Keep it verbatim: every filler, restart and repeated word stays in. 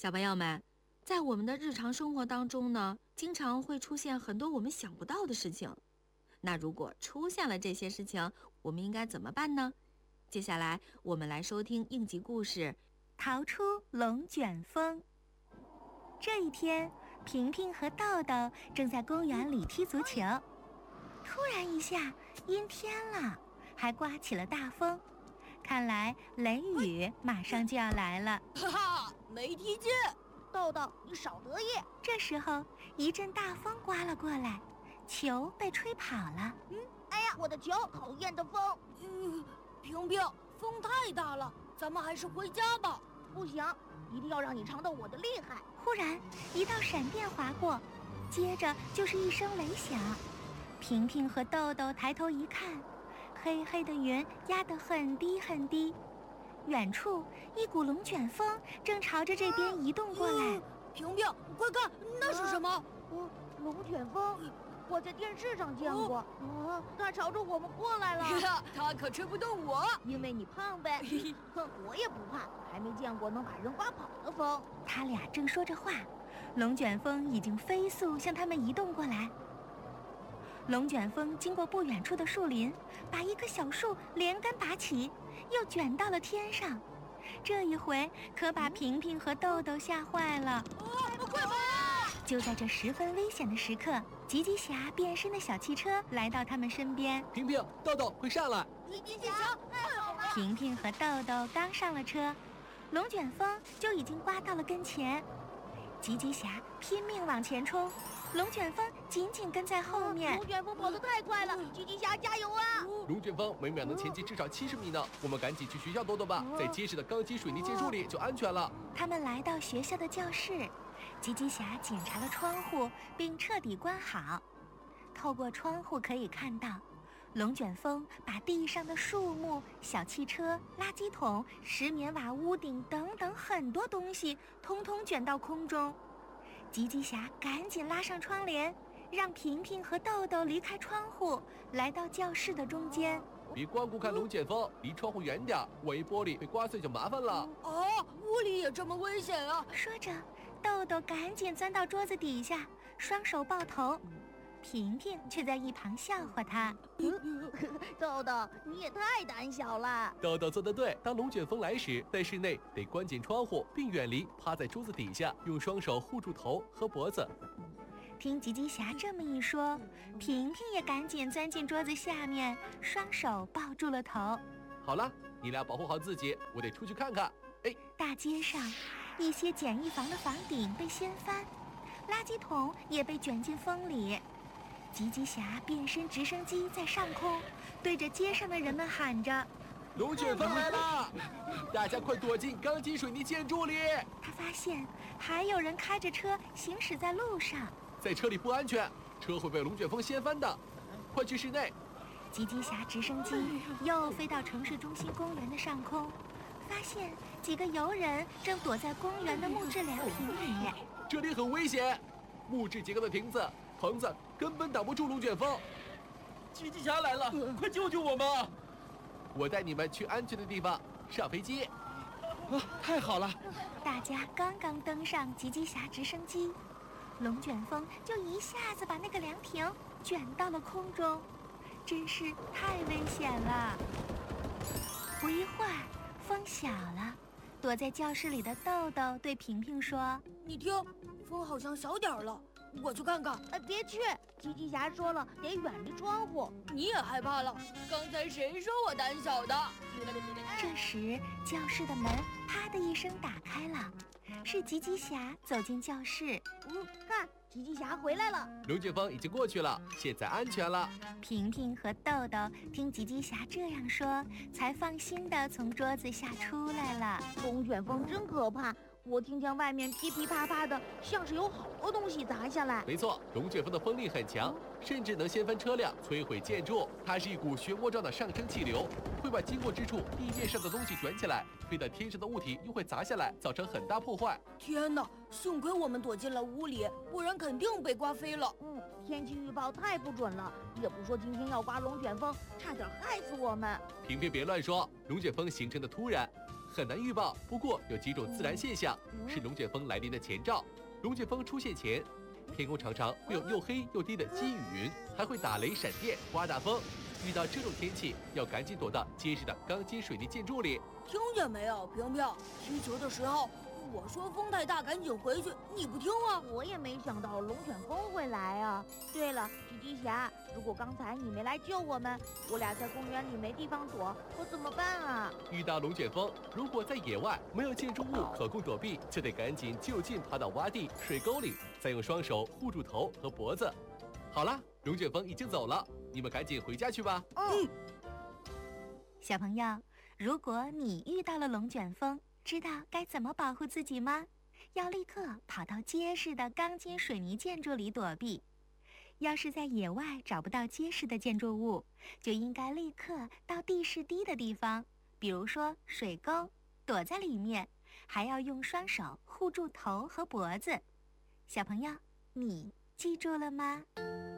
小朋友们，在我们的日常生活当中呢，经常会出现很多我们想不到的事情。那如果出现了这些事情，我们应该怎么办呢？接下来我们来收听应急故事， 逃出龙卷风。这一天，平平和豆豆正在公园里踢足球，突然一下阴天了，还刮起了大风，看来雷雨马上就要来了。 哈哈，没踢进！ 豆豆，你少得意。 这时候，一阵大风刮了过来，球被吹跑了。 嗯，哎呀，我的球！讨厌的风！ 嗯，平平，风太大了，咱们还是回家吧。 不行，一定要让你尝到我的厉害。 忽然，一道闪电划过，接着就是一声雷响。平平和豆豆抬头一看，黑黑的云压得很低很低，远处一股龙卷风正朝着这边移动过来。 嗯、平平，快看，那是什么？ 啊、龙卷风，我在电视上见过。啊、哦，它朝着我们过来了。 它可吹不动我， 因为你胖呗。哼，我也不怕，还没见过能把人刮跑的风。 他俩正说着话，龙卷风已经飞速向他们移动过来。龙卷风经过不远处的树林，把一棵小树连根拔起，又卷到了天上。这一回可把平平和豆豆吓坏了。 哦，快跑！ 就在这十分危险的时刻，吉吉侠变身的小汽车来到他们身边。 平平，豆豆，快上来！ 吉吉侠，太好了！ 平平和豆豆刚上了车，龙卷风就已经刮到了跟前。吉吉侠拼命往前冲，龙卷风紧紧跟在后面。 龙卷风跑得太快了，吉吉侠加油啊！ 龙卷风每秒能前进至少七十米呢，我们赶紧去学校躲躲吧，在结实的钢筋水泥建筑里就安全了。 他们来到学校的教室，吉吉侠检查了窗户，并彻底关好。透过窗户可以看到，龙卷风把地上的树木、小汽车、垃圾桶、石棉瓦屋顶等等很多东西通通卷到空中。吉吉侠赶紧拉上窗帘，让平平和豆豆离开窗户，来到教室的中间。 别光顾看龙卷风，离窗户远点，万一玻璃被刮碎就麻烦了。 哦，屋里也这么危险啊！ 说着，豆豆赶紧钻到桌子底下，双手抱头。平平却在一旁笑话他。 豆豆，你也太胆小了。 豆豆做得对，当龙卷风来时，在室内得关紧窗户，并远离，趴在桌子底下，用双手护住头和脖子。 听吉吉侠这么一说，平平也赶紧钻进桌子下面，双手抱住了头。 好了，你俩保护好自己，我得出去看看。哎， 大街上，一些简易房的房顶被掀翻，垃圾桶也被卷进风里。吉吉侠变身直升机在上空，对着街上的人们喊着： 龙卷风来了，大家快躲进钢筋水泥建筑里。 他发现还有人开着车行驶在路上， 在车里不安全，车会被龙卷风掀翻的，快去室内。 吉吉侠直升机又飞到城市中心公园的上空，发现几个游人正躲在公园的木质凉亭里。 这里很危险，木质结构的亭子棚子根本挡不住龙卷风。 吉吉侠来了，快救救我们！ 我带你们去安全的地方，上飞机。 啊，太好了！ 大家刚刚登上吉吉侠直升机，龙卷风就一下子把那个凉亭卷到了空中，真是太危险了。不一会儿，风小了，躲在教室里的豆豆对平平说： 你听，风好像小点儿了，我去看看。 哎，别去！吉吉侠说了，得远离窗户。 你也害怕了？刚才谁说我胆小的？ 这时，教室的门啪的一声打开了，是吉吉侠走进教室。 嗯，看，吉吉侠回来了。 龙卷风已经过去了，现在安全了。 平平和豆豆听吉吉侠这样说，才放心地从桌子下出来了。 龙卷风真可怕。我听见外面噼噼啪啪的，像是有好多东西砸下来。 没错，龙卷风的风力很强，甚至能掀翻车辆、摧毁建筑。它是一股漩涡状的上升气流，会把经过之处地面上的东西卷起来，飞到天上的物体又会砸下来，造成很大破坏。 天哪，幸亏我们躲进了屋里，不然肯定被刮飞了。 嗯，天气预报太不准了，也不说今天要刮龙卷风，差点害死我们。 平平别乱说，龙卷风形成的突然， 很难预报，不过有几种自然现象是龙卷风来临的前兆。龙卷风出现前，天空常常会有又黑又低的积雨云，还会打雷、闪电、刮大风。遇到这种天气，要赶紧躲到结实的钢筋水泥建筑里。 听见没有，平平？踢球的时候，我说风太大，赶紧回去，你不听啊！ 我也没想到龙卷风会来啊。对了，吉吉侠，如果刚才你没来救我们，我俩在公园里没地方躲，可怎么办啊？ 遇到龙卷风，如果在野外没有建筑物可供躲避，就得赶紧就近爬到洼地、水沟里，再用双手护住头和脖子。好了，龙卷风已经走了，你们赶紧回家去吧。 嗯。 小朋友，如果你遇到了龙卷风，知道该怎么保护自己吗？要立刻跑到结实的钢筋水泥建筑里躲避。要是在野外找不到结实的建筑物，就应该立刻到地势低的地方，比如说水沟，躲在里面，还要用双手护住头和脖子。小朋友，你记住了吗？